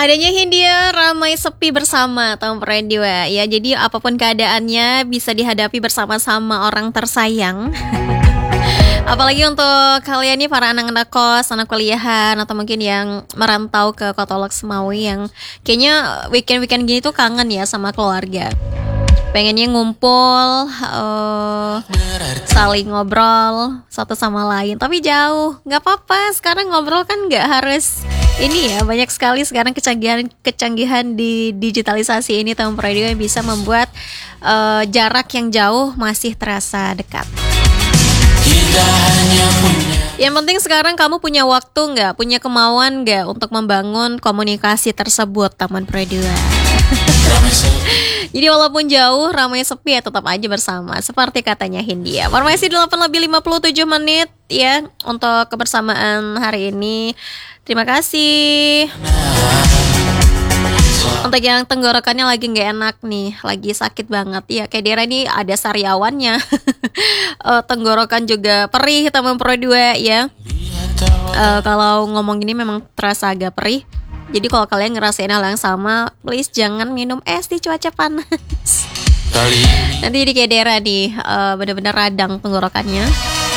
Adanya Hindia ramai sepi bersama Tom Radio ya. Jadi apapun keadaannya bisa dihadapi bersama-sama orang tersayang. Apalagi untuk kalian nih para anak-anak kos, anak kuliahan, atau mungkin yang merantau ke Kota Lok Semawi yang kayaknya weekend-weekend gini tuh kangen ya sama keluarga. Pengennya ngumpul, saling ngobrol satu sama lain. Tapi jauh, gak apa-apa. Sekarang ngobrol kan gak harus ini ya. Banyak sekali sekarang kecanggihan di digitalisasi ini Tom Radio yang bisa membuat jarak yang jauh masih terasa dekat. Yang penting sekarang kamu punya waktu nggak, punya kemauan nggak untuk membangun komunikasi tersebut, Taman Produa. Jadi walaupun jauh, ramai sepi ya tetap aja bersama. Seperti katanya Hindia. Formasi 8:57 ya untuk kebersamaan hari ini. Terima kasih. Untuk yang tenggorokannya lagi gak enak nih, lagi sakit banget ya. Kayak Dera ini ada sariawannya. Tenggorokan juga perih Taman Produa ya. Kalau ngomong gini memang terasa agak perih. Jadi kalau kalian ngerasain hal yang sama, please jangan minum es di cuaca panas. Nanti di kayak Dera nih, bener-bener radang tenggorokannya.